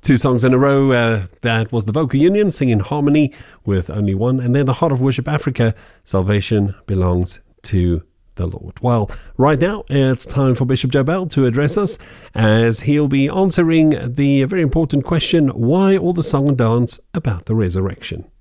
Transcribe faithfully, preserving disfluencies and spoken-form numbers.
Two songs in a row. Uh, that was the Vocal Union singing Harmony with Only One. And then the Heart of Worship Africa, Salvation Belongs to the Lord. Well, right now it's time for Bishop Joe Bell to address us as he'll be answering the very important question, why all the song and dance about the resurrection?